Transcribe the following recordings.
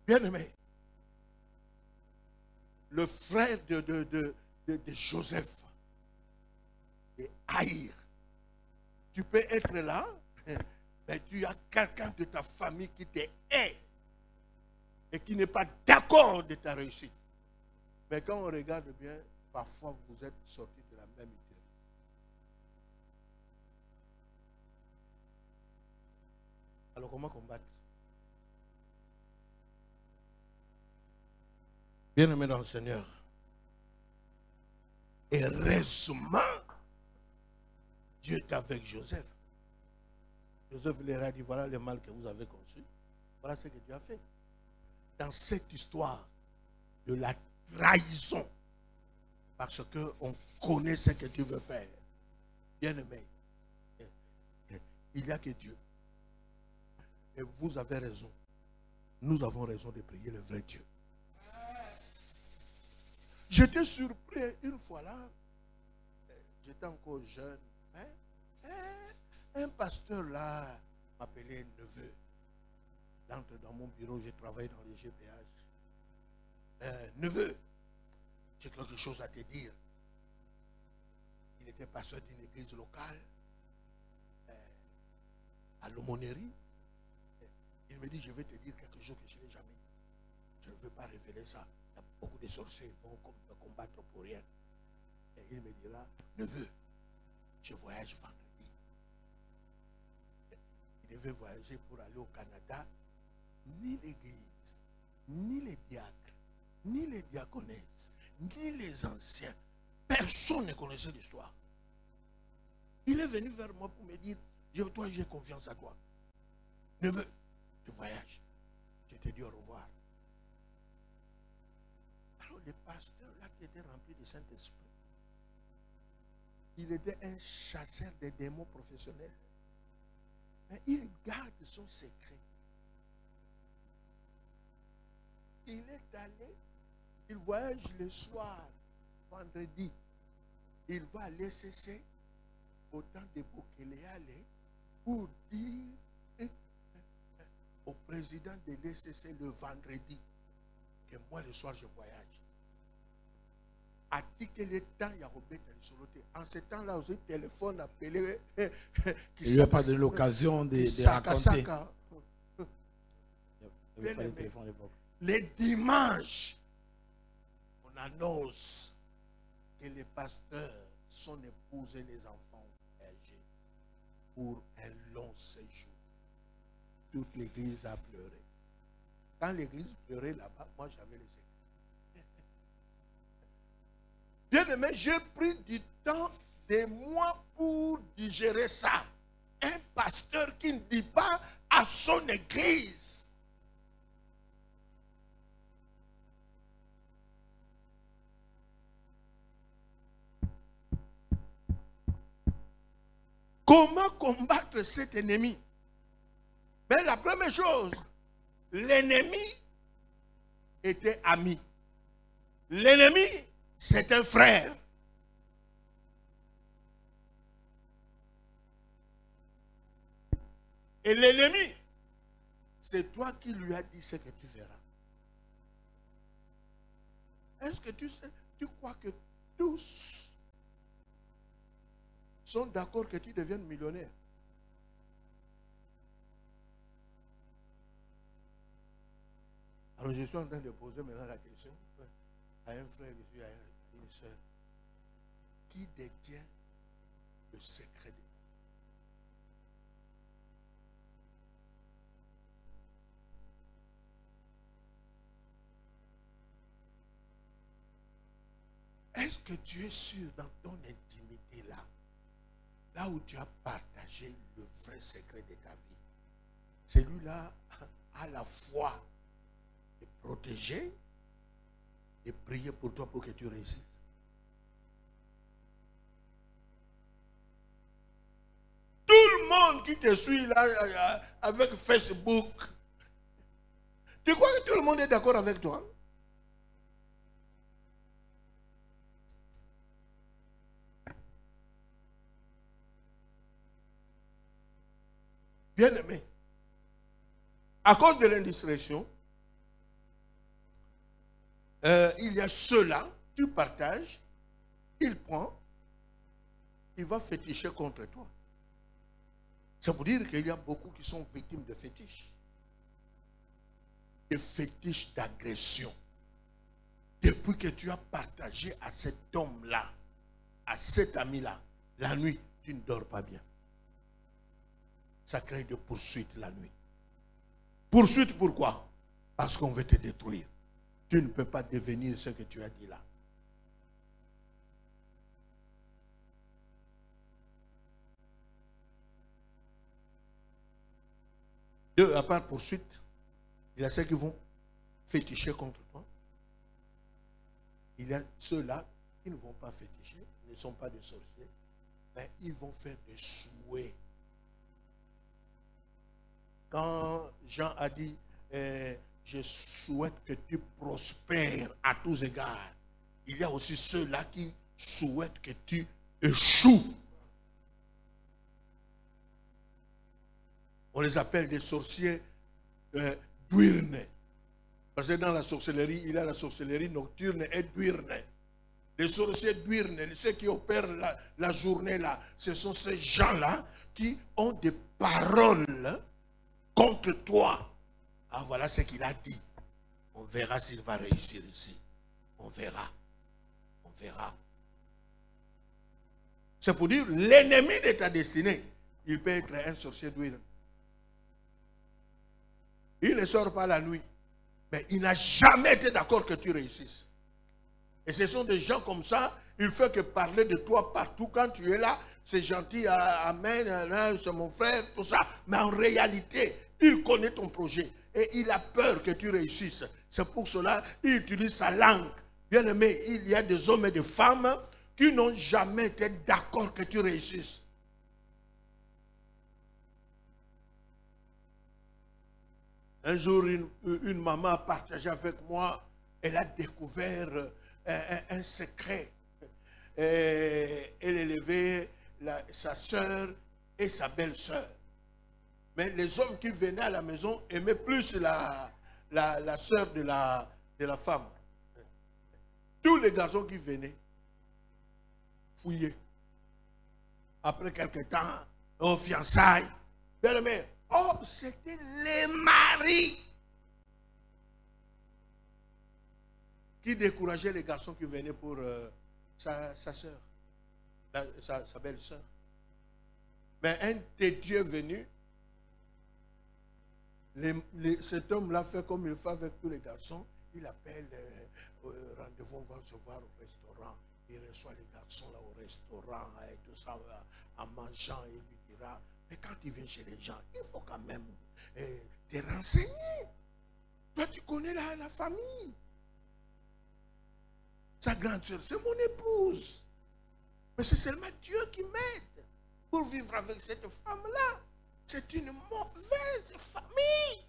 Bien-aimé, le frère de Joseph, de Haïr, tu peux être là, mais tu as quelqu'un de ta famille qui te hait et qui n'est pas d'accord de ta réussite. Mais quand on regarde bien, parfois vous êtes sortis de la même idée. Alors comment combattre? Bien-aimé dans le Seigneur, heureusement, Dieu est avec Joseph. Joseph leur a dit, voilà le mal que vous avez conçu. Voilà ce que Dieu a fait. Dans cette histoire de la trahison, parce qu'on connaît ce que Dieu veut faire, bien-aimé, il n'y a que Dieu. Et vous avez raison. Nous avons raison de prier le vrai Dieu. J'étais surpris une fois là, j'étais encore jeune, un pasteur là m'appelait neveu. Il entre dans mon bureau, j'ai travaillé dans les GPH. Neveu, j'ai quelque chose à te dire. Il était pasteur d'une église locale, à l'aumônerie. Il me dit, je vais te dire quelque chose que je n'ai jamais dit. Je ne veux pas révéler ça. Il y a beaucoup de sorciers qui vont me combattre pour rien. Et il me dira, neveu, je voyage vendredi. Il devait voyager pour aller au Canada. Ni l'église, ni les diacres, ni les diaconesses, ni les anciens, personne ne connaissait l'histoire. Il est venu vers moi pour me dire, toi j'ai confiance à toi. Neveu, je voyage. Je te dis au revoir. Alors le pasteur là qui était rempli du Saint-Esprit, il était un chasseur de démons professionnel. Mais il garde son secret. Il est allé, il voyage le soir, vendredi. Il va à l'ECC, au temps de Bokéléale, pour dire au président de l'ECC le vendredi que moi le soir je voyage. A-t-il le temps, il y a Robert Soloté. En ce temps-là, aussi, téléphone appelé. Il n'y a pas de l'occasion de raconter. Les dimanches, on annonce que les pasteurs sont épousés les enfants âgés pour un long séjour. Toute l'église a pleuré. Quand l'église pleurait là-bas, moi j'avais les secrets. Bien aimé, j'ai pris du temps, des mois pour digérer ça. Un pasteur qui ne dit pas à son église. Comment combattre cet ennemi? Mais la première chose, l'ennemi était ami. L'ennemi, c'est un frère. Et l'ennemi, c'est toi qui lui as dit ce que tu verras. Est-ce que tu sais, tu crois que tous sont d'accord que tu deviennes millionnaire? Alors je suis en train de poser maintenant la question à un frère ici, à une soeur. Qui détient le secret de Dieu? Est-ce que tu es sûr dans ton intimité là où tu as partagé le vrai secret de ta vie, celui-là a la foi de protéger et prier pour toi pour que tu réussisses? Tout le monde qui te suit là avec Facebook, tu crois que tout le monde est d'accord avec toi? Bien-aimé, à cause de l'indiscrétion, il y a ceux-là, tu partages, il prend, il va féticher contre toi. Ça veut dire qu'il y a beaucoup qui sont victimes de fétiches. De fétiches d'agression. Depuis que tu as partagé à cet homme-là, à cet ami-là, la nuit, tu ne dors pas bien. Ça crée des poursuites la nuit. Poursuite pourquoi? Parce qu'on veut te détruire. Tu ne peux pas devenir ce que tu as dit là. Deux, à part poursuite, il y a ceux qui vont féticher contre toi. Il y a ceux-là qui ne vont pas féticher, ne sont pas des sorciers, mais ils vont faire des souhaits. Quand Jean a dit, je souhaite que tu prospères à tous égards, il y a aussi ceux-là qui souhaitent que tu échoues. On les appelle des sorciers diurnes. Parce que dans la sorcellerie, il y a la sorcellerie nocturne et diurne. Les sorciers diurnes, ceux qui opèrent la journée là, ce sont ces gens-là qui ont des paroles contre toi. Ah, voilà ce qu'il a dit. On verra s'il va réussir ici. On verra. On verra. C'est pour dire, l'ennemi de ta destinée, il peut être un sorcier diurne. Il ne sort pas la nuit. Mais il n'a jamais été d'accord que tu réussisses. Et ce sont des gens comme ça, il faut que parler de toi partout. Quand tu es là, c'est gentil, amen, c'est mon frère, tout ça. Mais en réalité, il connaît ton projet. Et il a peur que tu réussisses. C'est pour cela qu'il utilise sa langue. Bien aimé, il y a des hommes et des femmes qui n'ont jamais été d'accord que tu réussisses. Un jour, une maman a partagé avec moi, elle a découvert un secret. Elle élevait sa soeur et sa belle-sœur. Mais les hommes qui venaient à la maison aimaient plus la soeur de la femme. Tous les garçons qui venaient fouillaient. Après quelque temps, aux fiançailles, bien aimé, oh, c'était les maris qui décourageaient les garçons qui venaient pour sa soeur, sa belle-sœur. Mais un têtu est venu. Cet homme-là fait comme il fait avec tous les garçons. Il appelle rendez-vous, on va se voir au restaurant. Il reçoit les garçons là au restaurant et tout ça en mangeant. Il lui dira, mais quand il vient chez les gens, il faut quand même te renseigner. Toi, tu connais la famille. Sa grande soeur, c'est mon épouse. Mais c'est seulement Dieu qui m'aide pour vivre avec cette femme-là. C'est une mauvaise famille.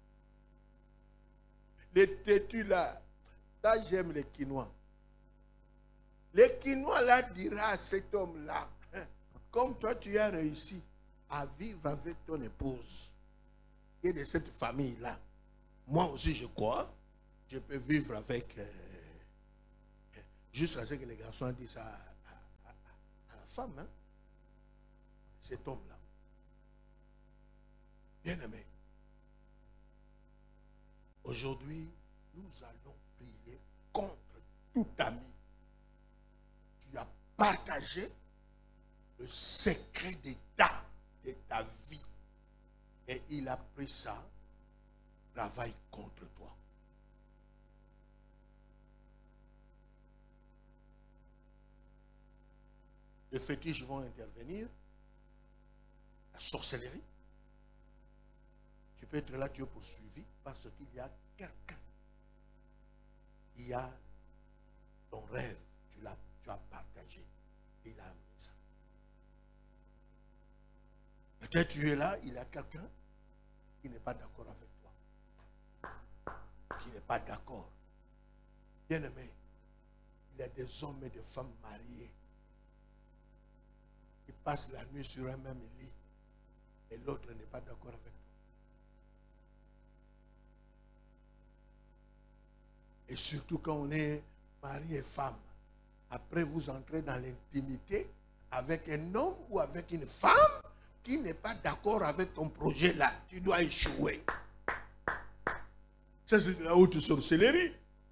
Les têtus là, ça j'aime les Quinois. Les Quinois là dira à cet homme-là, comme toi tu as réussi à vivre avec ton épouse et de cette famille-là, moi aussi je crois, je peux vivre avec, jusqu'à ce que les garçons disent ça à la femme, hein, cet homme-là. Bien-aimé, aujourd'hui, nous allons prier contre tout ami. Tu as partagé le secret d'état de ta vie. Et il a pris ça, travaille contre toi. Les fétiches vont intervenir, la sorcellerie. Tu peux être là, tu es poursuivi parce qu'il y a quelqu'un qui a ton rêve, tu as partagé, il a amené ça. Peut-être tu es là, il y a quelqu'un qui n'est pas d'accord avec toi, qui n'est pas d'accord. Bien aimé, il y a des hommes et des femmes mariés qui passent la nuit sur un même lit et l'autre n'est pas d'accord avec toi. Et surtout quand on est mari et femme. Après, vous entrez dans l'intimité avec un homme ou avec une femme qui n'est pas d'accord avec ton projet là. Tu dois échouer. Ça, c'est de la haute sorcellerie.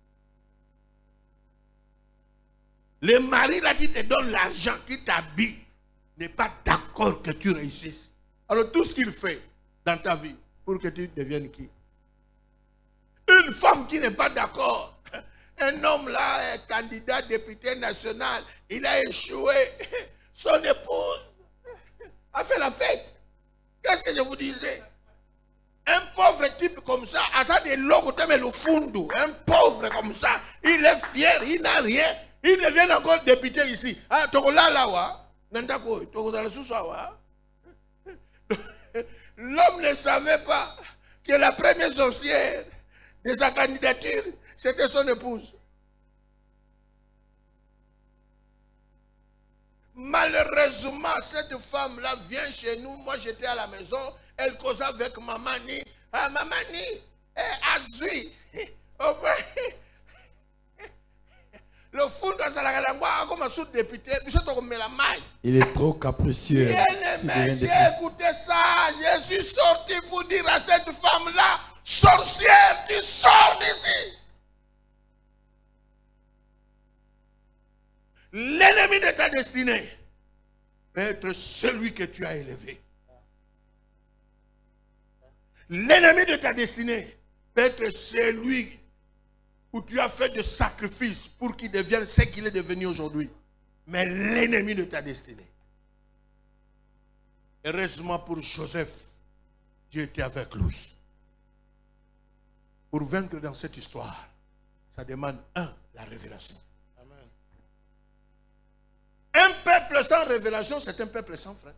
Le mari là qui te donne l'argent, qui t'habille, n'est pas d'accord que tu réussisses. Alors tout ce qu'il fait dans ta vie pour que tu deviennes qui? Une femme qui n'est pas d'accord. Un homme là, candidat député national, il a échoué. Son épouse a fait la fête. Qu'est-ce que je vous disais? Un pauvre type comme ça, à ça de l'autre, mais le fundo, un pauvre comme ça, il est fier, il n'a rien. Il devient encore député ici. Ah, l'homme ne savait pas que la première sorcière de sa candidature, c'était son épouse. Malheureusement, cette femme-là vient chez nous. Moi, j'étais à la maison. Elle causait avec Mamani. Ah, Mamani, Azui. Le fond de Salagalangwa, comme un sous-député, il est trop capricieux. J'ai écouté ça. Je suis sorti pour dire à cette femme-là, sorcière, tu sors d'ici. L'ennemi de ta destinée peut être celui que tu as élevé. L'ennemi de ta destinée peut être celui où tu as fait des sacrifices pour qu'il devienne ce qu'il est devenu aujourd'hui. Mais l'ennemi de ta destinée. Heureusement pour Joseph, Dieu était avec lui. Pour vaincre dans cette histoire, ça demande la révélation. Amen. Un peuple sans révélation, c'est un peuple sans frein.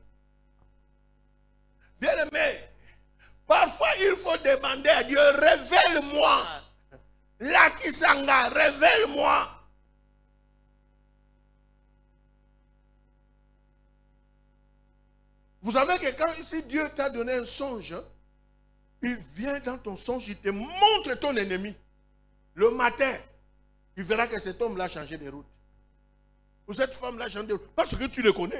Bien aimé, parfois il faut demander à Dieu, révèle-moi. Lakisanga, révèle-moi. Vous savez que quand si Dieu t'a donné un songe, il vient dans ton songe, il te montre ton ennemi. Le matin, il verra que cet homme-là a changé de route. Ou cette femme-là a changé de route. Parce que tu le connais.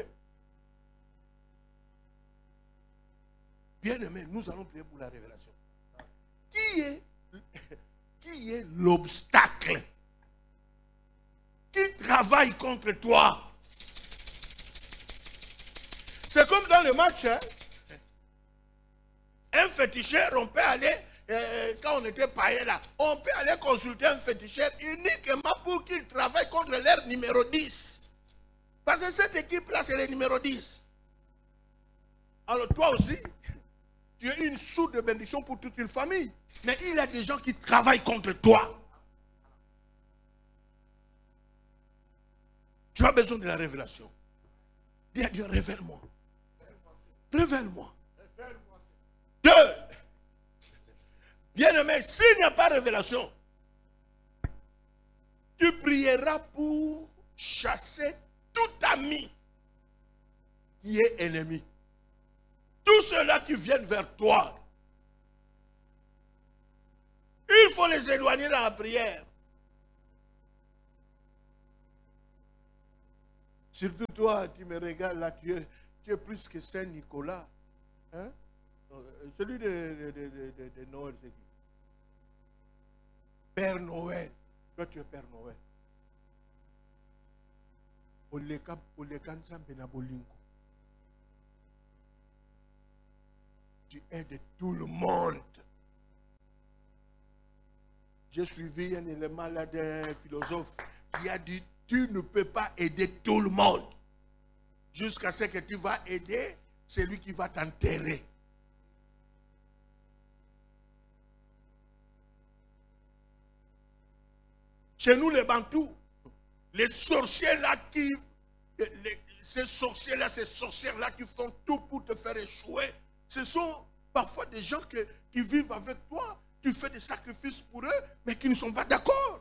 Bien aimé, nous allons prier pour la révélation. Qui est l'obstacle qui travaille contre toi? C'est comme dans le match. Hein? Un féticheur, on peut aller, quand on était païen là, on peut aller consulter un féticheur uniquement pour qu'il travaille contre leur numéro 10. Parce que cette équipe-là, c'est le numéro 10. Alors toi aussi, tu es une source de bénédiction pour toute une famille. Mais il y a des gens qui travaillent contre toi. Tu as besoin de la révélation. Dis à Dieu, révèle-moi. Révèle-moi. Deux. Bien-aimé, s'il n'y a pas de révélation, tu prieras pour chasser tout ami qui est ennemi. Tous ceux-là qui viennent vers toi, il faut les éloigner dans la prière. Surtout toi, tu me regardes là, tu es plus que Saint-Nicolas. Hein? Celui de Noël, c'est qui? Père Noël. Toi, tu es Père Noël. Tu aides tout le monde. J'ai suivi un élément là d'un philosophe qui a dit, tu ne peux pas aider tout le monde. Jusqu'à ce que tu vas aider celui qui va t'enterrer. Chez nous les Bantous, les sorciers là ces sorciers là, ces sorcières là qui font tout pour te faire échouer, ce sont parfois des gens qui vivent avec toi. Tu fais des sacrifices pour eux, mais qui ne sont pas d'accord.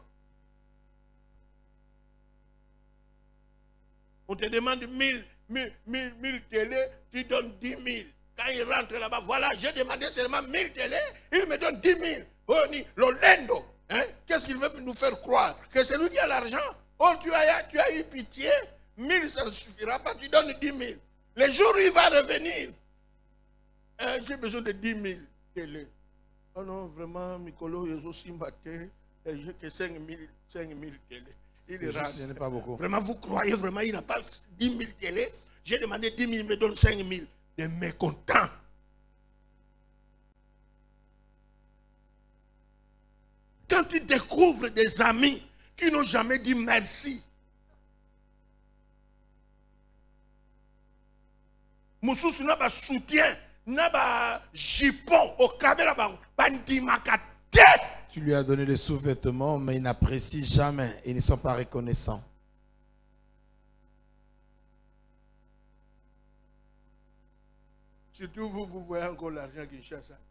On te demande 1000 télé, tu donnes 10 000. Quand il rentre là-bas, voilà, j'ai demandé seulement 1000 télé, il me donne 10 000. Oh, ni Lolendo, hein? Que qu'est-ce qu'il veut nous faire croire? Que c'est lui qui a l'argent. Oh, tu as eu pitié. 1000, ça ne suffira pas. Tu donnes 10 000. Les jours où il va revenir, j'ai besoin de 10 000 télé. Oh non, vraiment, Mikolo, ils ont aussi battu. J'ai que 5 000 télé. Ce n'est pas beaucoup. Vraiment, vous croyez vraiment, il n'a pas 10 000 télé? J'ai demandé 10 000, il me donne 5 000. Des mécontents. Quand tu découvres des amis qui n'ont jamais dit merci. Moussous n'a pas soutien, n'a pas jupon au caméra, tu lui as donné des sous-vêtements, mais il n'apprécie jamais. Ils ne sont pas reconnaissants. Surtout vous voyez encore l'argent qui cherche ça.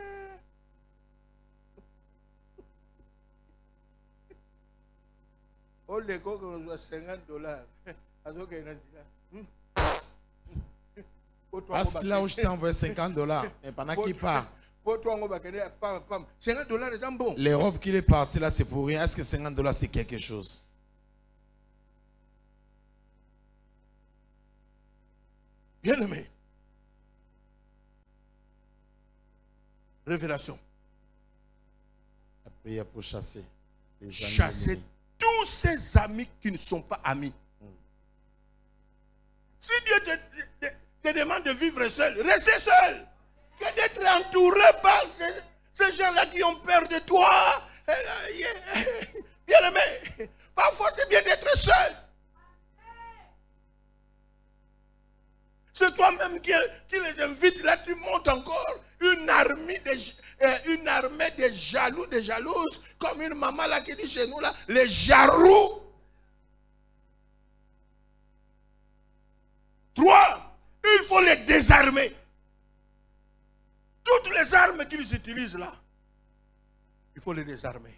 Oh, les gars, on doit $50. Parce que là où je t'ai envoyé $50, mais pendant qu'il part, $50 bon. Les robes qu'il est parti là, c'est pour rien. Est-ce que $50 c'est quelque chose? Bien aimé. Révélation. La prière pour chasser les amis. Chasser tous ces amis qui ne sont pas amis. Si Dieu te demande de vivre seul, restez seul. Que d'être entouré par ces gens-là qui ont peur de toi. Bien aimé, parfois c'est bien d'être seul. C'est toi-même qui les invite. Là, tu montes encore une armée de jaloux, de jalouses, comme une maman là qui dit chez nous, là, les jarous. 3, il faut les désarmer. Toutes les armes qu'ils utilisent là, il faut les désarmer.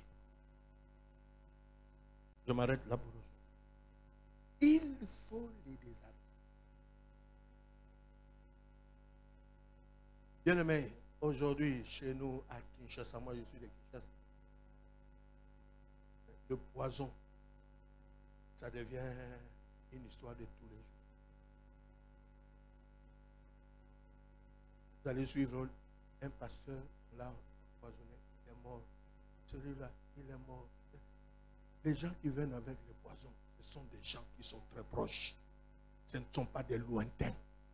Je m'arrête là pour aujourd'hui. Il faut les désarmer. Bien aimé, aujourd'hui, chez nous, à Kinshasa, moi je suis de Kinshasa, le poison, ça devient une histoire de tous les jours. Vous allez suivre un pasteur, là, poisonné, il est mort. Celui-là, il est mort. Les gens qui viennent avec le poison, ce sont des gens qui sont très proches. Ce ne sont pas des lointains.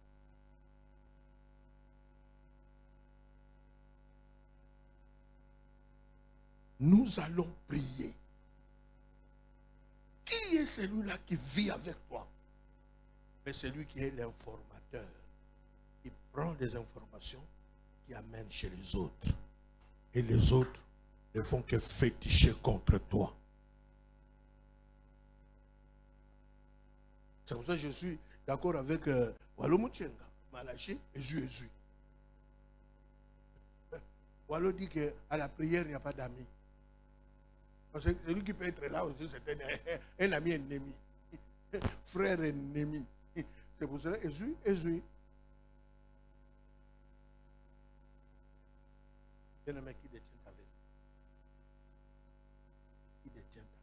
Nous allons prier. Qui est celui-là qui vit avec toi? Mais celui qui est l'informateur. Il prend des informations qui amène chez les autres. Et les autres ne font que féticher contre toi. C'est pour ça que je suis d'accord avec Wallo Mouchenga, Malachi, Ezu. Wallo dit qu'à la prière, il n'y a pas d'amis. Parce que celui qui peut être là aussi, c'est un ami ennemi. Frère ennemi. C'est pour cela, Ezu. Bien-aimé, qui détient ta vie? Qui détient ta vie?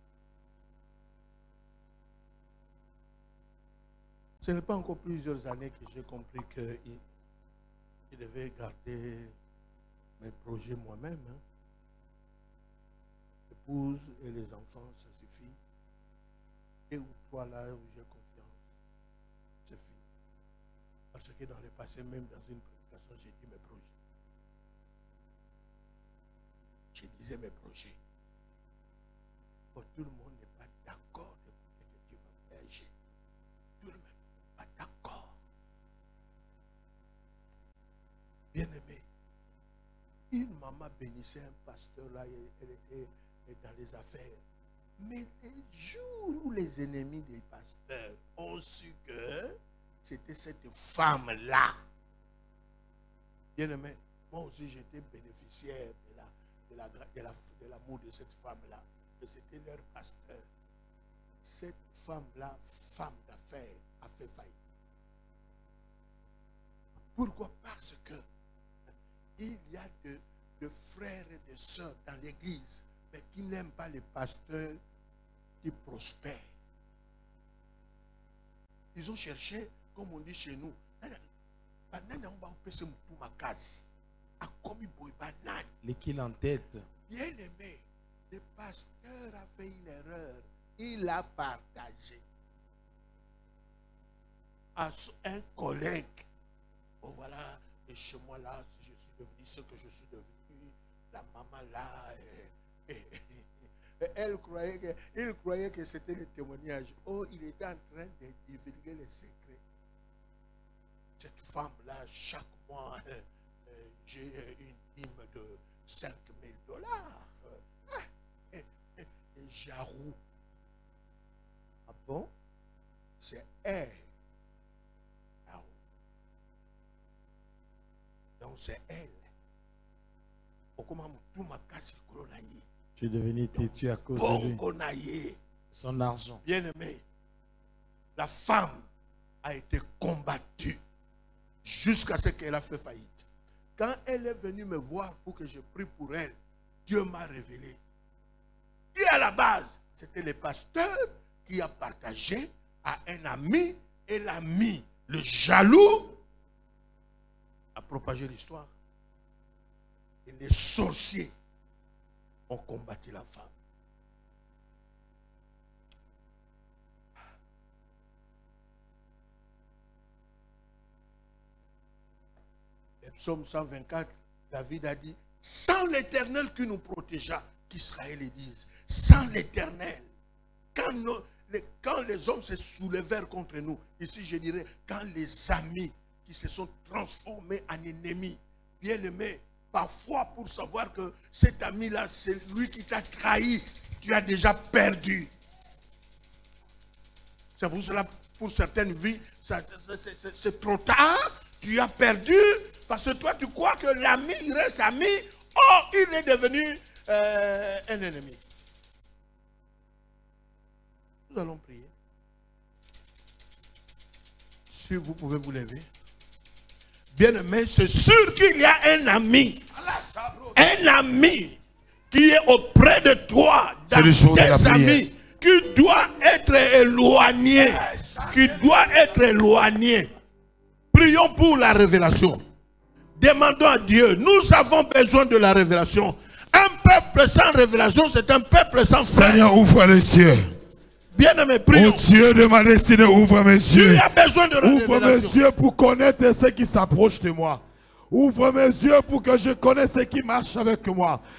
Ce n'est pas encore plusieurs années que j'ai compris que je devais garder mes projets moi-même. Hein. L'épouse et les enfants, ça suffit. Et ou toi là où j'ai confiance, c'est fini. Parce que dans le passé, même dans une prédication, j'ai dit mes projets. Je disais mes projets. Oh, tout le monde n'est pas d'accord de ce que tu vas berger. Tout le monde n'est pas d'accord. Bien-aimé, une maman bénissait un pasteur là, elle était dans les affaires. Mais les jours où les ennemis des pasteurs ont su que c'était cette femme-là, bien-aimé, moi aussi j'étais bénéficiaire de l'amour de cette femme-là, que c'était leur pasteur. Cette femme-là, femme d'affaires, a fait faillite. Pourquoi? Parce que il y a de frères et de sœurs dans l'église mais qui n'aiment pas les pasteurs qui prospèrent. Ils ont cherché, comme on dit chez nous, les qu'il en tête. Bien aimé, le pasteur a fait une erreur. Il a partagé à un collègue. Oh voilà, et chez moi là, si je suis devenu ce que je suis devenu, la maman là, elle croyait que c'était le témoignage. Oh, il était en train de divulguer les secrets. Cette femme-là, chaque mois, j'ai une dîme de $5 000. Et Jarou. Ah bon? C'est elle. Jarou. Donc c'est elle. Tu es devenu têtu à cause de lui. Son argent. Bien aimé, la femme a été combattue jusqu'à ce qu'elle a fait faillite. Quand elle est venue me voir pour que je prie pour elle, Dieu m'a révélé. Et à la base, c'était le pasteur qui a partagé à un ami, et l'ami, le jaloux, a propagé l'histoire. Et les sorciers ont combattu la femme. Le psaume 124, David a dit, sans l'Éternel qui nous protégea, qu'Israël les dise, sans l'Éternel, quand les hommes se soulevèrent contre nous, ici je dirais, quand les amis qui se sont transformés en ennemis, bien aimés, parfois pour savoir que cet ami-là, c'est lui qui t'a trahi, tu as déjà perdu. C'est pour cela, pour certaines vies, c'est trop tard, tu as perdu, parce que toi tu crois que l'ami, il reste ami, oh, il est devenu un ennemi. Nous allons prier. Si vous pouvez vous lever. Bien aimé, c'est sûr qu'il y a un ami qui est auprès de toi, dans tes amis, qui doit être éloigné, Prions pour la révélation. Demandons à Dieu, nous avons besoin de la révélation. Un peuple sans révélation, c'est un peuple sans frère. Seigneur, ouvre les cieux. Bien-aimé, prions. Oh Dieu de ma destinée, ouvre mes yeux. Tu as besoin de révélation. Ouvre mes yeux pour connaître ce qui s'approche de moi. Ouvre mes yeux pour que je connaisse ce qui marche avec moi.